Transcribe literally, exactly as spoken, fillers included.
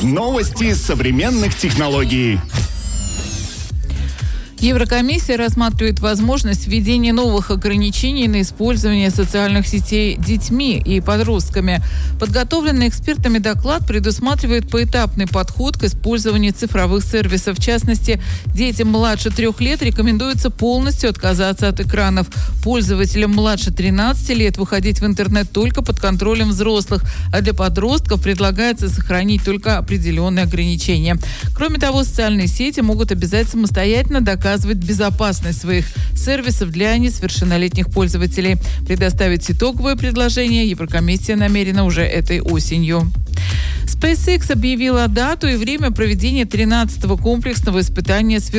Новости современных технологий. Еврокомиссия рассматривает возможность введения новых ограничений на использование социальных сетей детьми и подростками. Подготовленный экспертами доклад предусматривает поэтапный подход к использованию цифровых сервисов. В частности, детям младше трех лет рекомендуется полностью отказаться от экранов. Пользователям младше тринадцати лет выходить в интернет только под контролем взрослых, а для подростков предлагается сохранить только определенные ограничения. Кроме того, социальные сети могут обязать самостоятельно доказывать безопасность своих сервисов для несовершеннолетних пользователей. Предоставить итоговое предложение Еврокомиссия намерена уже этой осенью. SpaceX объявила дату и время проведения тринадцатого комплексного испытания